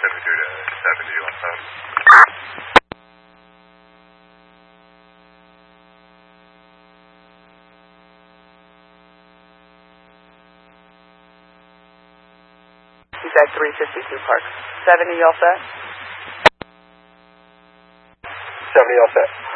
72 to 70 on phone. Feedback 352 Park. 70 all set? 70 all set.